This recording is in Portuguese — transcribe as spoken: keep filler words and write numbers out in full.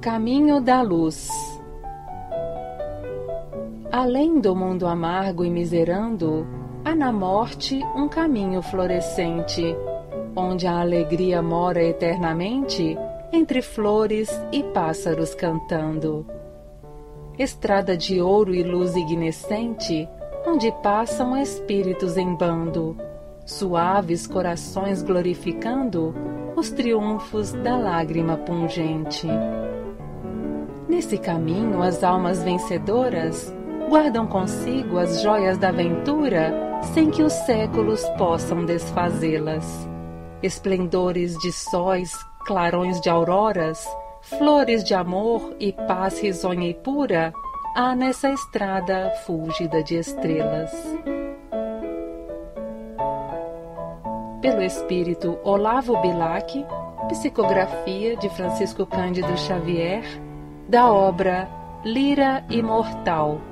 Caminho da luz. Além do mundo amargo e miserando, há na morte um caminho florescente, onde a alegria mora eternamente, entre flores e pássaros cantando. Estrada de ouro e luz ignescente, onde passam espíritos em bando, suaves corações glorificando os triunfos da lágrima pungente. Nesse caminho, as almas vencedoras guardam consigo as joias da aventura, sem que os séculos possam desfazê-las. Esplendores de sóis, clarões de auroras, flores de amor e paz risonha e pura, há nessa estrada fúlgida de estrelas. Pelo espírito Olavo Bilac, psicografia de Francisco Cândido Xavier, da obra Lira Imortal.